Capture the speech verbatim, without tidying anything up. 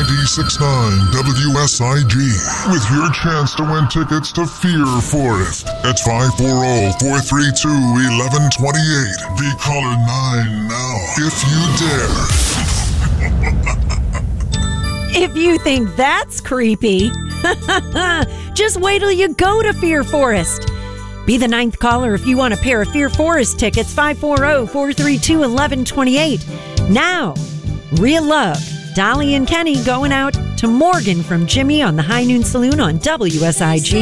ninety-six point nine W S I G with your chance to win tickets to Fear Forest. It's five four zero, four three two, one one two eight. Be caller nine now if you dare. If you think that's creepy, just wait till you go to Fear Forest. Be the ninth caller if you want a pair of Fear Forest tickets. five four zero, four three two, one one two eight. Now, Real Love, Dolly and Kenny going out to Morgan from Jimmy on the High Noon Saloon on W S I G.